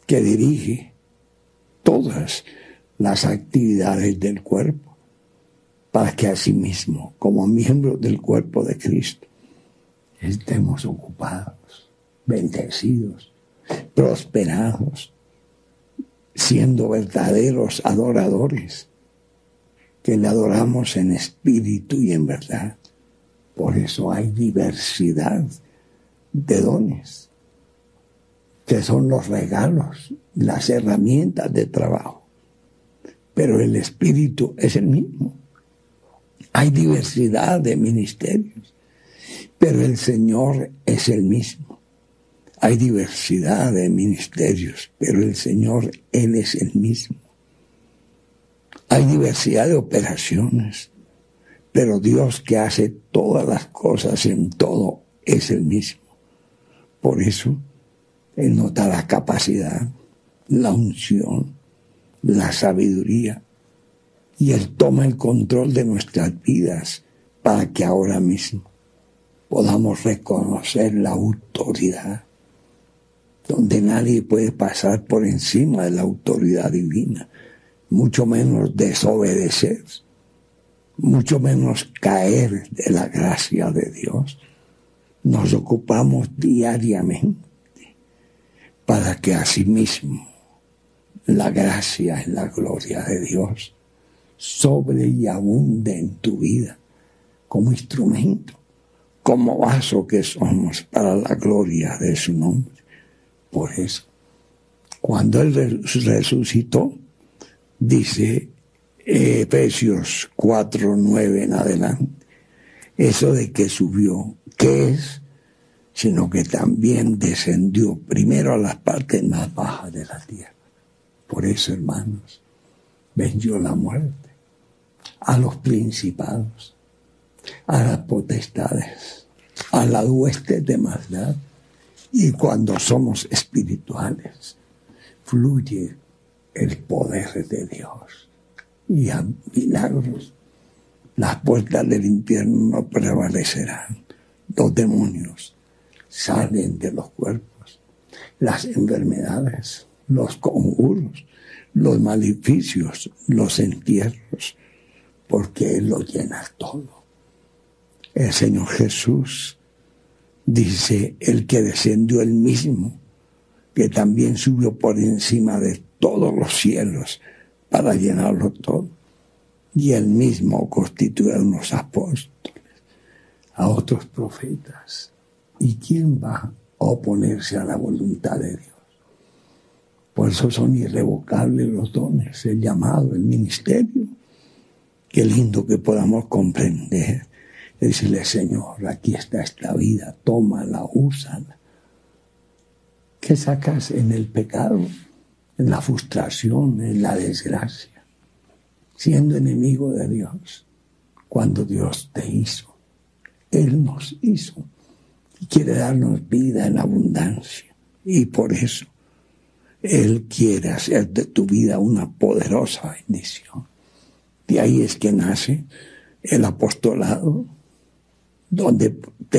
que dirige todas las actividades del cuerpo, para que asimismo, como miembros del cuerpo de Cristo, estemos ocupados, bendecidos, prosperados, siendo verdaderos adoradores, que le adoramos en espíritu y en verdad. Por eso hay diversidad de dones, que son los regalos, las herramientas de trabajo. Pero el espíritu es el mismo. Hay diversidad de ministerios, pero el Señor es el mismo. Hay diversidad de ministerios, pero el Señor, Él es el mismo. Hay diversidad de operaciones, pero Dios, que hace todas las cosas en todo, es el mismo. Por eso, Él nos da la capacidad, la unción, la sabiduría, y Él toma el control de nuestras vidas para que ahora mismo podamos reconocer la autoridad, donde nadie puede pasar por encima de la autoridad divina, mucho menos desobedecer, mucho menos caer de la gracia de Dios. Nos ocupamos diariamente para que asimismo la gracia y la gloria de Dios sobre y abunde en tu vida como instrumento, como vaso que somos para la gloria de su nombre. Por eso, cuando Él resucitó, dice Efesios 4:9 en adelante, eso de que subió, ¿qué es? Sino que también descendió primero a las partes más bajas de la tierra. Por eso, hermanos, venció la muerte a los principados, a las potestades, a las huestes de maldad. Y cuando somos espirituales, fluye el poder de Dios. Y a milagros, las puertas del infierno no prevalecerán. Los demonios salen de los cuerpos. Las enfermedades, los conjuros, los maleficios, los entierros, porque Él lo llena todo. El Señor Jesús dice, el que descendió Él mismo, que también subió por encima de todos los cielos para llenarlo todo. Y Él mismo constituyó a unos apóstoles, a otros profetas. ¿Y quién va a oponerse a la voluntad de Dios? Por eso son irrevocables los dones, el llamado, el ministerio. Qué lindo que podamos comprender. Decirle, Señor, aquí está esta vida, tómala, úsala. ¿Qué sacas en el pecado, en la frustración, en la desgracia? Siendo enemigo de Dios, cuando Dios te hizo, Él nos hizo y quiere darnos vida en abundancia. Y por eso Él quiere hacer de tu vida una poderosa bendición. De ahí es que nace el apostolado, donde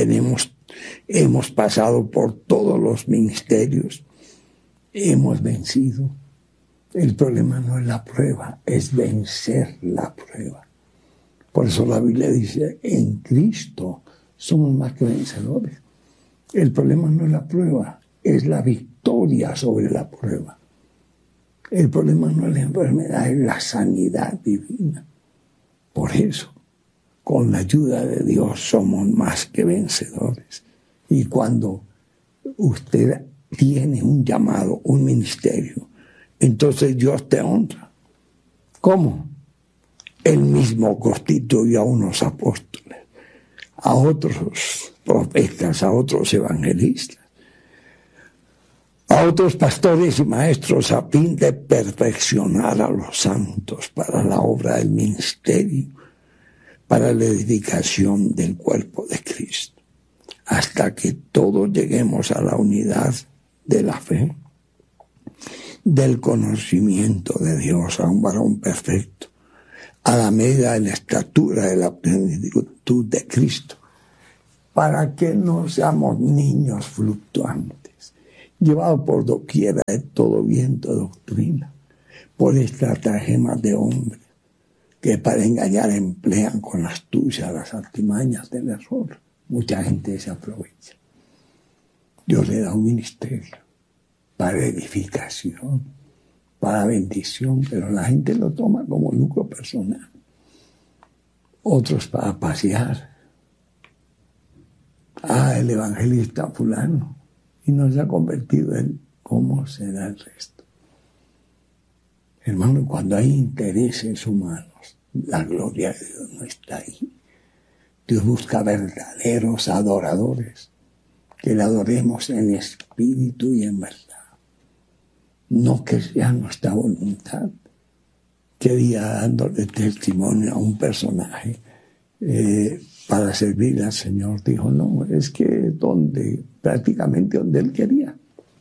hemos pasado por todos los ministerios, hemos vencido. El problema no es la prueba, es vencer la prueba. Por eso la Biblia dice, en Cristo somos más que vencedores. El problema no es la prueba, es la victoria sobre la prueba. El problema no es la enfermedad, es la sanidad divina. Por eso, con la ayuda de Dios somos más que vencedores. Y cuando usted tiene un llamado, un ministerio, entonces Dios te honra. ¿Cómo? Él mismo constituyó a unos apóstoles, a otros profetas, a otros evangelistas, a otros pastores y maestros, a fin de perfeccionar a los santos para la obra del ministerio, para la edificación del cuerpo de Cristo, hasta que todos lleguemos a la unidad de la fe, del conocimiento de Dios, a un varón perfecto, a la medida de la estatura de la plenitud de Cristo, para que no seamos niños fluctuantes, llevado por doquiera de todo viento de doctrina, por estratagemas de hombres que para engañar emplean con astucia las artimañas del error. Mucha gente se aprovecha. Dios le da un ministerio para edificación, para bendición, pero la gente lo toma como lucro personal. Otros para pasear. El evangelista fulano, y no se ha convertido en cómo será el resto. Hermano, cuando hay intereses humanos, la gloria de Dios no está ahí. Dios busca verdaderos adoradores, que le adoremos en espíritu y en verdad. No que sea nuestra voluntad. Que día dándole testimonio a un personaje para servir al Señor, dijo, no, es que prácticamente donde él quería.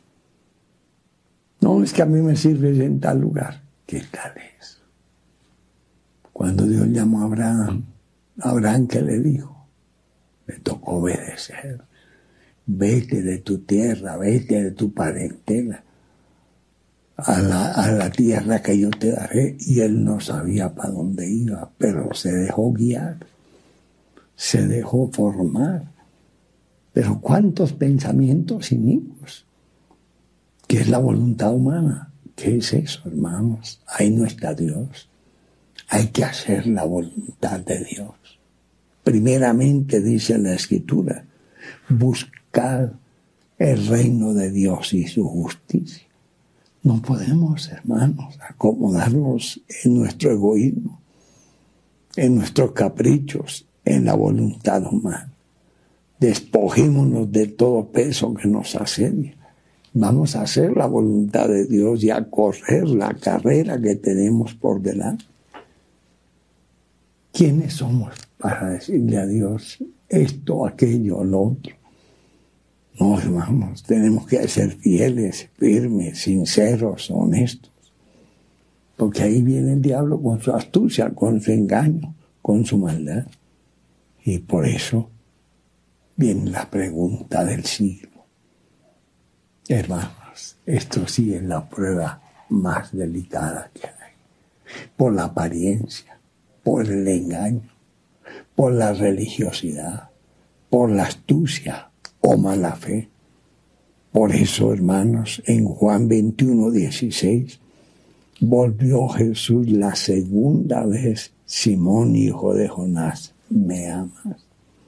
No, es que a mí me sirve en tal lugar. ¿Qué tal es? Cuando Dios llamó a Abraham, ¿qué le dijo? Le tocó obedecer. Vete de tu tierra, vete de tu parentela a la tierra que yo te daré. Y él no sabía para dónde iba, pero se dejó guiar, se dejó formar. Pero cuántos pensamientos inicuos. ¿Qué es la voluntad humana? ¿Qué es eso, hermanos? Ahí no está Dios. Hay que hacer la voluntad de Dios. Primeramente dice la Escritura, buscar el reino de Dios y su justicia. No podemos, hermanos, acomodarnos en nuestro egoísmo, en nuestros caprichos, en la voluntad humana. Despojémonos de todo peso que nos asedia. Vamos a hacer la voluntad de Dios y a correr la carrera que tenemos por delante. ¿Quiénes somos para decirle a Dios esto, aquello, lo otro? No, hermanos, tenemos que ser fieles, firmes, sinceros, honestos. Porque ahí viene el diablo con su astucia, con su engaño, con su maldad. Y por eso viene la pregunta del siglo. Hermanos, esto sí es la prueba más delicada que hay. Por la apariencia, por el engaño, por la religiosidad, por la astucia o mala fe. Por eso, hermanos, en Juan 21:16, volvió Jesús la segunda vez: Simón, hijo de Jonás, ¿me amas?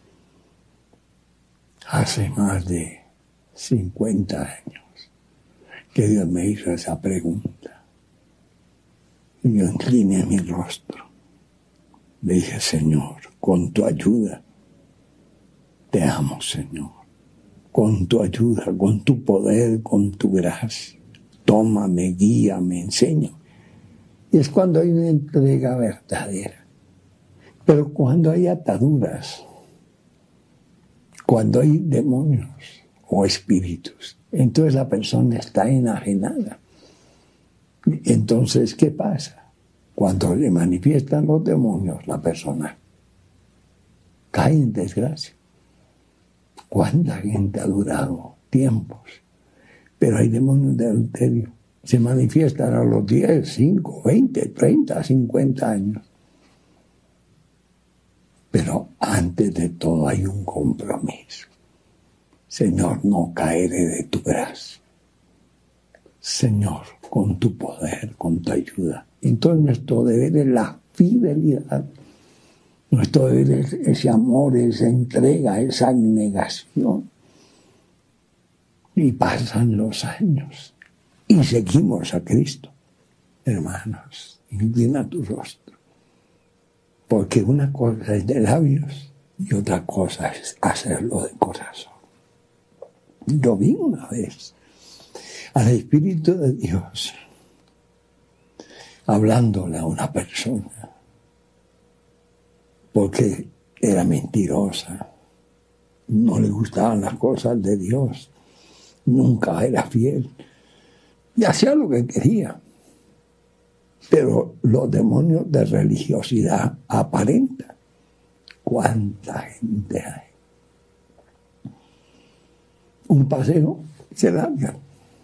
Hace más de 50 años que Dios me hizo esa pregunta. Y yo incliné mi rostro. Le dije, Señor, con tu ayuda, te amo, Señor. Con tu ayuda, con tu poder, con tu gracia. Tómame, guíame, enseña. Y es cuando hay una entrega verdadera. Pero cuando hay ataduras, cuando hay demonios o espíritus, entonces la persona está enajenada. Entonces, ¿qué pasa? Cuando le manifiestan los demonios, la persona cae en desgracia. ¿Cuánta gente ha durado tiempos? Pero hay demonios de adulterio. Se manifiestan a los 10, 5, 20, 30, 50 años. Pero antes de todo hay un compromiso. Señor, no caeré de tu gracia. Señor, con tu poder, con tu ayuda. Entonces nuestro deber es la fidelidad. Nuestro deber es ese amor, esa entrega, esa abnegación. Y pasan los años y seguimos a Cristo. Hermanos, inclina tu rostro. Porque una cosa es de labios y otra cosa es hacerlo de corazón. Yo vi una vez al Espíritu de Dios hablándole a una persona porque era mentirosa, no le gustaban las cosas de Dios, nunca era fiel y hacía lo que quería. Pero los demonios de religiosidad aparentan. ¿Cuánta gente hay? Un paseo se larga.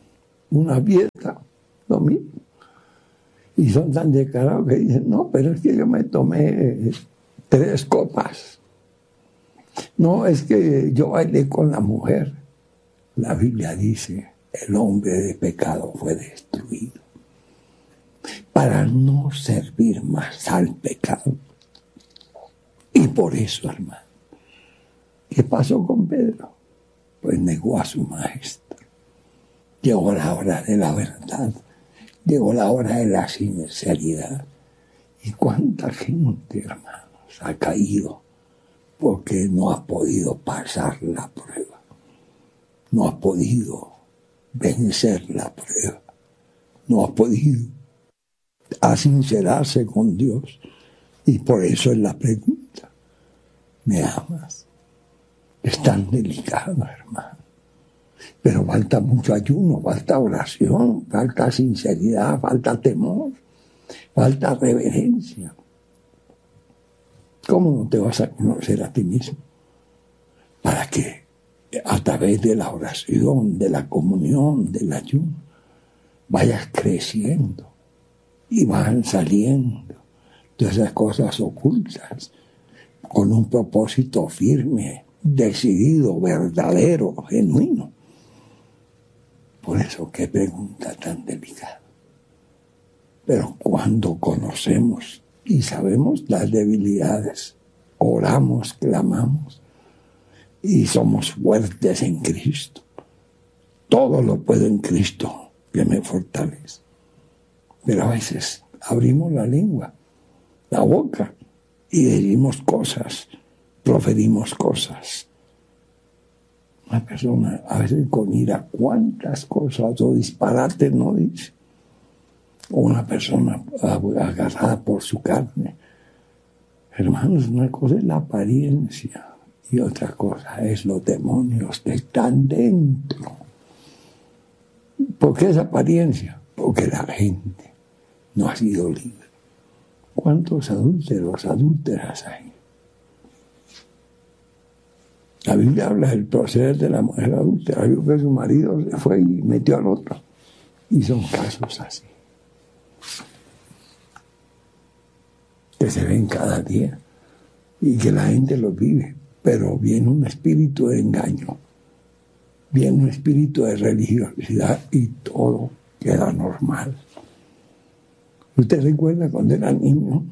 una fiesta, lo mismo. Y son tan descarados que dicen, no, pero es que yo me tomé 3 copas. No, es que yo bailé con la mujer. La Biblia dice, el hombre de pecado fue destruido para no servir más al pecado. Y por eso, hermano, ¿qué pasó con Pedro? Pues negó a su maestro. Llegó la hora de la verdad. Llegó la hora de la sinceridad. ¿Y cuánta gente, hermanos, ha caído porque no ha podido pasar la prueba? No ha podido vencer la prueba. No ha podido sincerarse con Dios. Y por eso es la pregunta. ¿Me amas? Es tan delicado, hermano. Pero falta mucho ayuno, falta oración, falta sinceridad, falta temor, falta reverencia. ¿Cómo no te vas a conocer a ti mismo? Para que a través de la oración, de la comunión, del ayuno, vayas creciendo y van saliendo todas esas cosas ocultas con un propósito firme, decidido, verdadero, genuino. Por eso, qué pregunta tan delicada. Pero cuando conocemos y sabemos las debilidades, oramos, clamamos y somos fuertes en Cristo. Todo lo puedo en Cristo que me fortalece. Pero a veces abrimos la lengua, la boca, y decimos cosas, proferimos cosas. Una persona, a veces con ira, cuántas cosas o disparates no dice. O una persona agarrada por su carne. Hermanos, una cosa es la apariencia y otra cosa es los demonios que están dentro. ¿Por qué es apariencia? Porque la gente no ha sido libre. ¿Cuántos adúlteros, adúlteras hay? La Biblia habla del proceder de la mujer adúltera. Vio que su marido se fue y metió al otro. Y son casos así, que se ven cada día y que la gente los vive. Pero viene un espíritu de engaño, viene un espíritu de religiosidad y todo queda normal. ¿Usted recuerda cuando era niño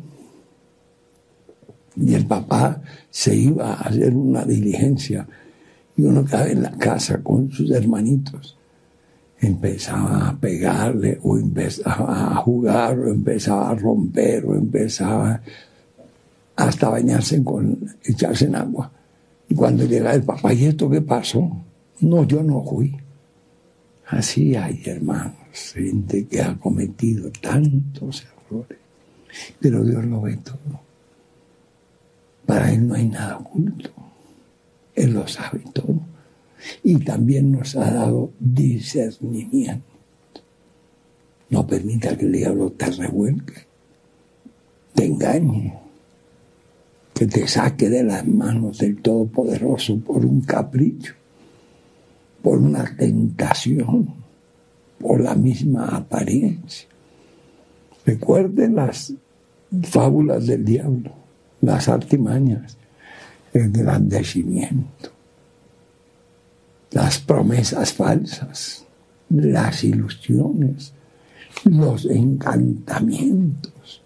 y el papá se iba a hacer una diligencia y uno quedaba en la casa con sus hermanitos? Empezaba a pegarle o empezaba a jugar o empezaba a romper o empezaba hasta bañarse echarse en agua. Y cuando llega el papá, ¿y esto qué pasó? No, yo no fui. Así hay, hermanos, gente que ha cometido tantos errores, pero Dios lo ve todo. Para Él no hay nada oculto. Él lo sabe todo. Y también nos ha dado discernimiento. No permita que el diablo te revuelque, te engañe, que te saque de las manos del Todopoderoso por un capricho, por una tentación, por la misma apariencia. Recuerden las fábulas del diablo, las artimañas, el engrandecimiento, las promesas falsas, las ilusiones, los encantamientos.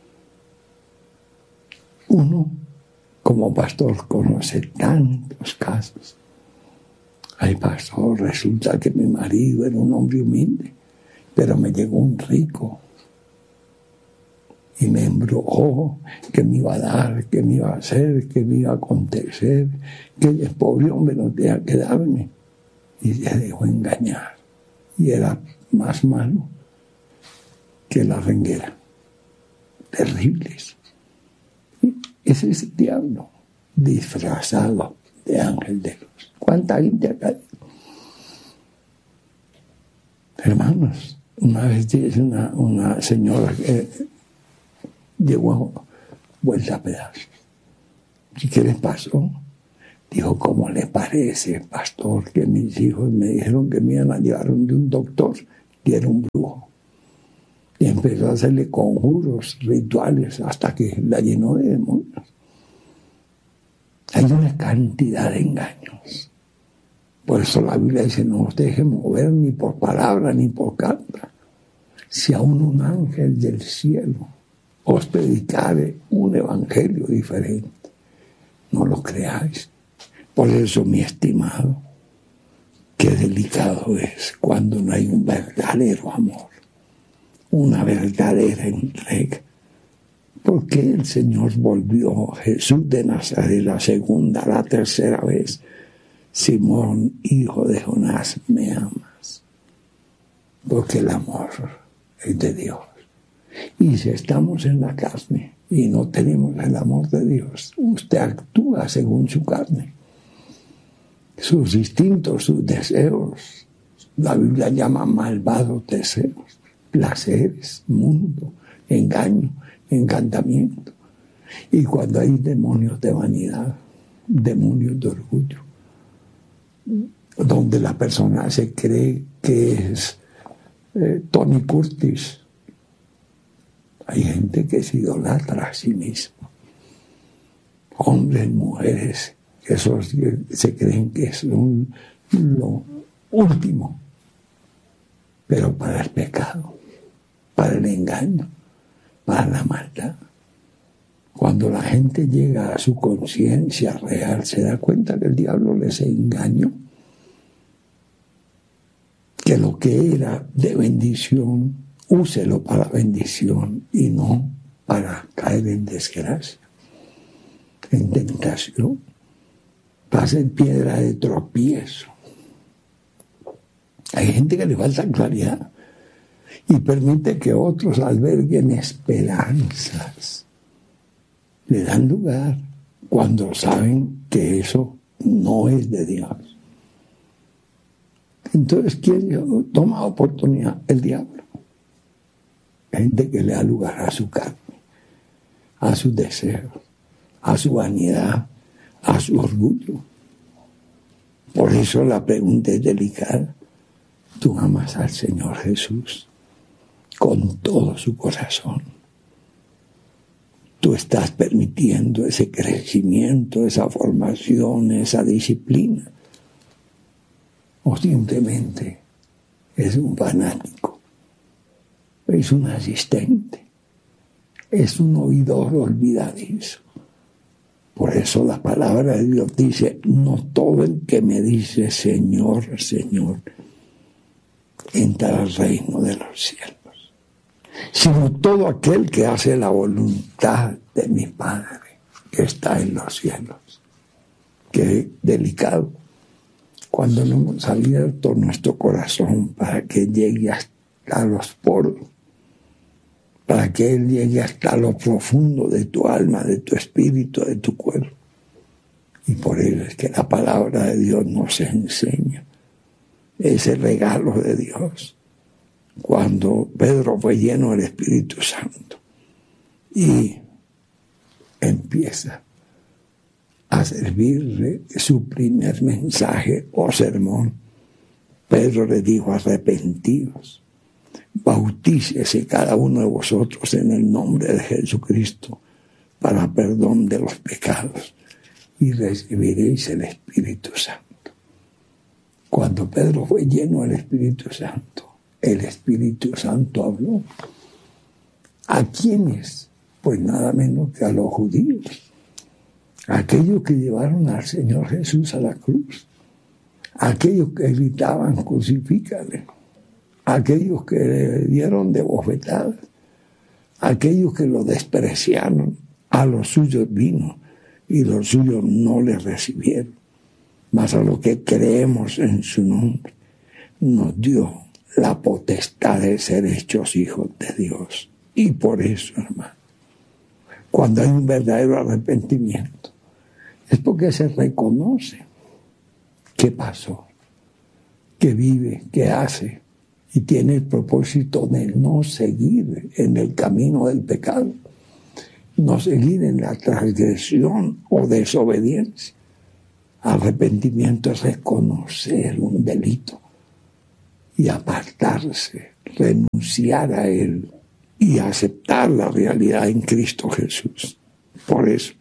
Uno, como pastor, conoce tantos casos. Ay, pastor, resulta que mi marido era un hombre humilde, pero me llegó un rico y me embrujó que me iba a dar, que me iba a hacer, que me iba a acontecer, que el pobre hombre no tenía que darme. Y se dejó engañar. Y era más malo que la renguera. Terribles. Ese es el diablo disfrazado de ángel de luz. ¿Cuánta gente acá? Hermanos, una vez dice una señora que llegó vuelta a pedazos. ¿Y qué le pasó? Dijo, ¿cómo le parece, pastor, que mis hijos me dijeron que me iban a llevar de un doctor y era un brujo. Y empezó a hacerle conjuros, rituales, hasta que la llenó de demonios. Hay una cantidad de engaños. Por eso la Biblia dice, no os deje mover ni por palabra ni por carta. Si aún un ángel del cielo os predicare un evangelio diferente, no lo creáis. Por eso, mi estimado, qué delicado es cuando no hay un verdadero amor, una verdadera entrega. ¿Por qué el Señor volvió, Jesús de Nazaret, la segunda, la tercera vez? Simón, hijo de Jonás, ¿me amas? Porque el amor es de Dios. Y si estamos en la carne y no tenemos el amor de Dios, usted actúa según su carne. Sus instintos, sus deseos, la Biblia llama malvados deseos, placeres, mundo, engaño, encantamiento. Y cuando hay demonios de vanidad, demonios de orgullo, donde la persona se cree que es Tony Curtis, hay gente que se idolatra a sí mismo, hombres, mujeres, esos se creen que son lo último, pero para el pecado, para el engaño, para la maldad. Cuando la gente llega a su conciencia real, se da cuenta que el diablo les engañó, que lo que era de bendición, úselo para bendición y no para caer en desgracia, en tentación, para ser piedra de tropiezo. Hay gente que le falta claridad y permite que otros alberguen esperanzas. Le dan lugar cuando saben que eso no es de Dios. Entonces, ¿quién toma oportunidad? El diablo. Gente que le da lugar a su carne, a sus deseos, a su vanidad, a su orgullo. Por eso la pregunta es delicada. ¿Tú amas al Señor Jesús con todo su corazón? ¿Tú estás permitiendo ese crecimiento, esa formación, esa disciplina? ¿O simplemente es un fanático? Es un asistente, es un oidor olvidadizo. Por eso la palabra de Dios dice, no todo el que me dice Señor, Señor, entra al reino de los cielos, sino todo aquel que hace la voluntad de mi Padre que está en los cielos. Qué delicado cuando no hemos abierto nuestro corazón para que llegue hasta los poros, para que Él llegue hasta lo profundo de tu alma, de tu espíritu, de tu cuerpo. Y por ello es que la palabra de Dios nos enseña ese regalo de Dios. Cuando Pedro fue lleno del Espíritu Santo y empieza a servirle su primer mensaje o sermón, Pedro le dijo, arrepentíos, bautícese cada uno de vosotros en el nombre de Jesucristo para perdón de los pecados y recibiréis el Espíritu Santo. Cuando Pedro fue lleno del Espíritu Santo, el Espíritu Santo habló. ¿A quiénes? Pues nada menos que a los judíos, aquellos que llevaron al Señor Jesús a la cruz, aquellos que gritaban crucifícale, aquellos que le dieron de bofetadas, aquellos que lo despreciaron, a los suyos vino y los suyos no le recibieron, mas a los que creemos en su nombre nos dio la potestad de ser hechos hijos de Dios. Y por eso, hermano, cuando hay un verdadero arrepentimiento, es porque se reconoce qué pasó, qué vive, qué hace, y tiene el propósito de no seguir en el camino del pecado, no seguir en la transgresión o desobediencia. Arrepentimiento es reconocer un delito y apartarse, renunciar a él y aceptar la realidad en Cristo Jesús. Por eso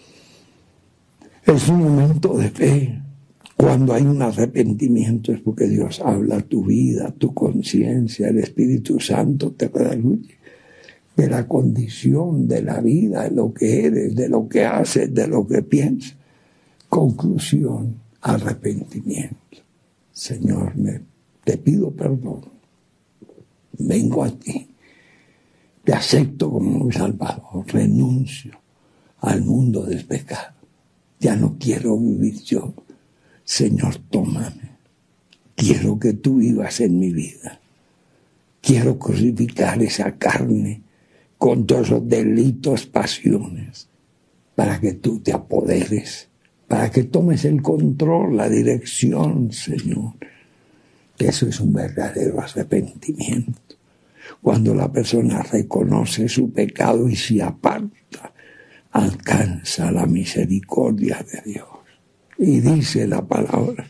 es un momento de fe. Cuando hay un arrepentimiento es porque Dios habla a tu vida, tu conciencia, el Espíritu Santo te redarguye de la condición, de la vida, de lo que eres, de lo que haces, de lo que piensas. Conclusión, arrepentimiento. Señor, te pido perdón. Vengo a ti. Te acepto como mi Salvador. Renuncio al mundo del pecado. Ya no quiero vivir yo. Señor, tómame. Quiero que tú vivas en mi vida. Quiero crucificar esa carne con todos esos delitos, pasiones, para que tú te apoderes, para que tomes el control, la dirección, Señor. Eso es un verdadero arrepentimiento. Cuando la persona reconoce su pecado y se aparta, alcanza la misericordia de Dios. Y dice la palabra,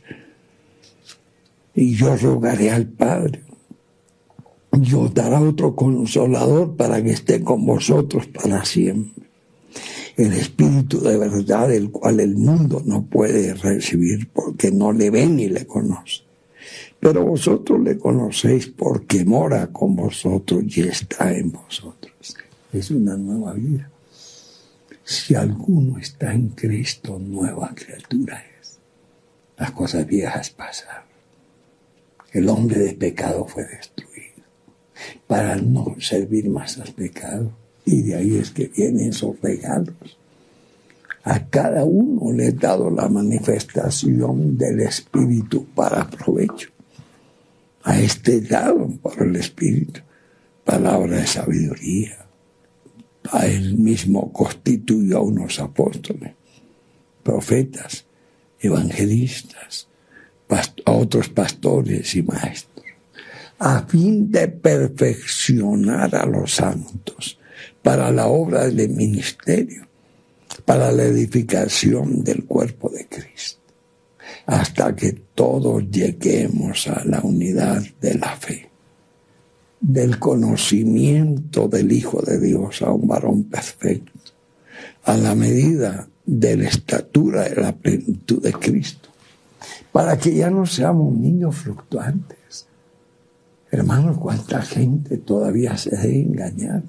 y yo rogaré al Padre, y os dará otro consolador para que esté con vosotros para siempre. El Espíritu de verdad, el cual el mundo no puede recibir porque no le ve ni le conoce. Pero vosotros le conocéis porque mora con vosotros y está en vosotros. Es una nueva vida. Si alguno está en Cristo, nueva criatura es. Las cosas viejas pasaron. El hombre de pecado fue destruido para no servir más al pecado. Y de ahí es que vienen esos regalos. A cada uno le he dado la manifestación del Espíritu para provecho. A este dado por el Espíritu palabra de sabiduría. A él mismo constituyó a unos apóstoles, profetas, evangelistas, a otros pastores y maestros, a fin de perfeccionar a los santos para la obra del ministerio, para la edificación del cuerpo de Cristo, hasta que todos lleguemos a la unidad de la fe, del conocimiento del Hijo de Dios, a un varón perfecto, a la medida de la estatura de la plenitud de Cristo, para que ya no seamos niños fluctuantes. Hermanos, cuánta gente todavía se deja engañar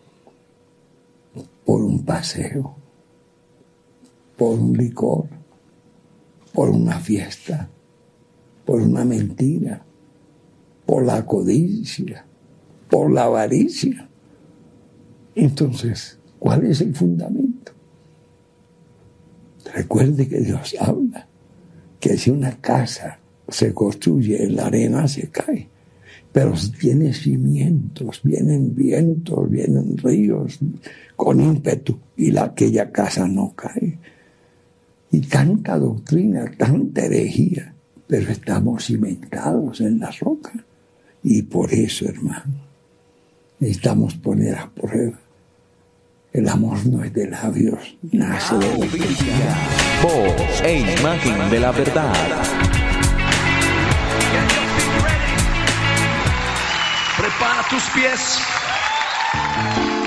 por un paseo, por un licor, por una fiesta, por una mentira, por la codicia, por la avaricia. Entonces, ¿cuál es el fundamento? Recuerde que Dios habla que si una casa se construye en la arena se cae, pero si tiene cimientos, vienen vientos, vienen ríos con ímpetu y aquella casa no cae. Y tanta doctrina, tanta herejía, pero estamos cimentados en la roca. Y por eso, hermano, necesitamos poner a prueba. El amor no es de labios, nace de la vida. Voz e imagen de la verdad. Prepara tus pies.